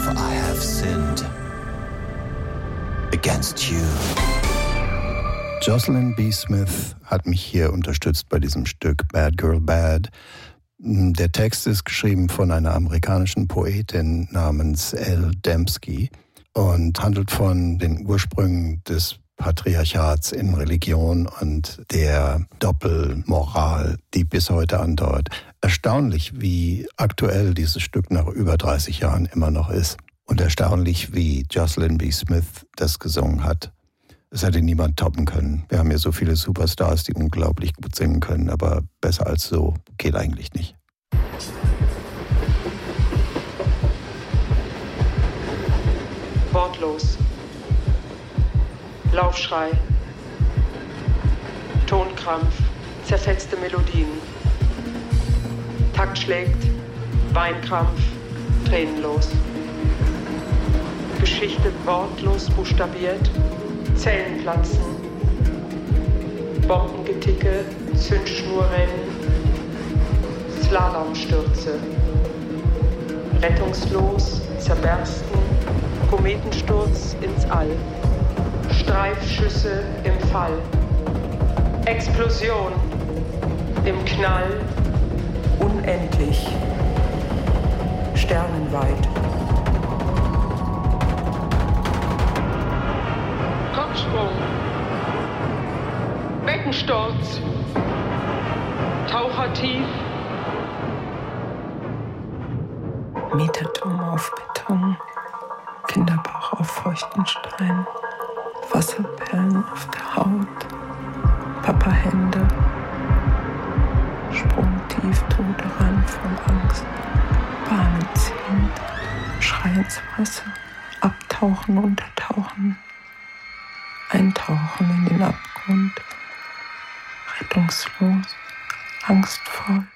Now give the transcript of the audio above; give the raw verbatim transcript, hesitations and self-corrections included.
for I have sinned against you. Jocelyn B. Smith hat mich hier unterstützt bei diesem Stück Bad Girl Bad. Der Text ist geschrieben von einer amerikanischen Poetin namens Elle Dembski und handelt von den Ursprüngen des Patriarchats in Religion und der Doppelmoral, die bis heute andauert. Erstaunlich, wie aktuell dieses Stück nach über dreißig Jahren immer noch ist. Und erstaunlich, wie Jocelyn B. Smith das gesungen hat. Es hätte niemand toppen können. Wir haben ja so viele Superstars, die unglaublich gut singen können, aber besser als so geht eigentlich nicht. Wortlos. Laufschrei. Tonkrampf. Zerfetzte Melodien. Takt schlägt. Weinkrampf. Tränenlos. Geschichte wortlos buchstabiert. Zellen platzen, Bombengeticke, Zündschnurrennen, Slalomstürze, rettungslos, zerbersten, Kometensturz ins All, Streifschüsse im Fall, Explosion im Knall, unendlich, sternenweit. Kopfsprung, Beckensturz, Tauchertief, Mieterturm auf Beton, Kinderbauch auf feuchten Stein, Wasserperlen auf der Haut, Papa-Hände, sprungtief, Tode ran voll Angst, Bahnen ziehen, Schrei ins Wasser, abtauchen, untertauchen, eintauchen in den Abgrund, rettungslos, angstvoll.